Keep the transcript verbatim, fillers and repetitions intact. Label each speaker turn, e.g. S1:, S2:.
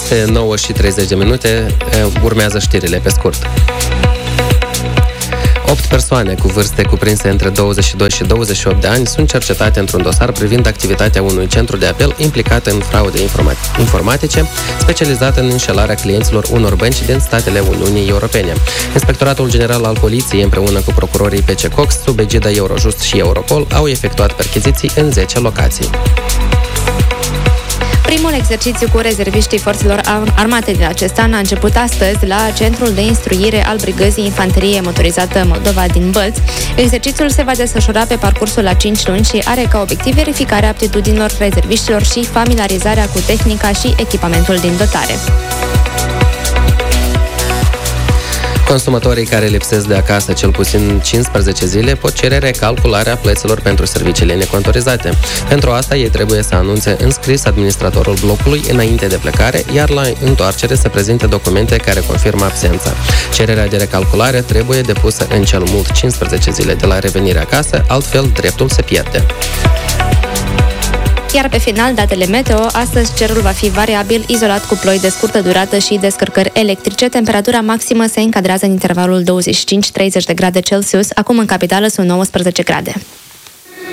S1: Este nouă și treizeci de minute, urmează știrile pe scurt. opt persoane cu vârste cuprinse între douăzeci și doi și douăzeci și opt de ani sunt cercetate într-un dosar privind activitatea unui centru de apel implicat în fraude informatice, specializat în înșelarea clienților unor bănci din statele Uniunii Europene. Inspectoratul General al Poliției, împreună cu procurorii P C Cox, sub egida Eurojust și Europol, au efectuat percheziții în zece locații.
S2: Primul exercițiu cu rezerviștii forțelor armate din acest an a început astăzi la Centrul de Instruire al Brigăzii Infanterie Motorizată Moldova din Bălți. Exercițiul se va desfășura pe parcursul a cinci luni și are ca obiectiv verificarea aptitudinilor rezerviștilor și familiarizarea cu tehnica și echipamentul din dotare.
S1: Consumatorii care lipsesc de acasă cel puțin cincisprezece zile pot cere recalcularea plăților pentru serviciile necontorizate. Pentru asta, ei trebuie să anunțe în scris administratorul blocului înainte de plecare, iar la întoarcere să prezinte documente care confirmă absența. Cererea de recalculare trebuie depusă în cel mult cincisprezece zile de la revenire acasă, altfel dreptul se pierde.
S2: Iar pe final, datele meteo. Astăzi cerul va fi variabil, izolat cu ploi de scurtă durată și descărcări electrice. Temperatura maximă se încadrează în intervalul douăzeci și cinci - treizeci de grade Celsius. Acum în capitală sunt nouăsprezece grade.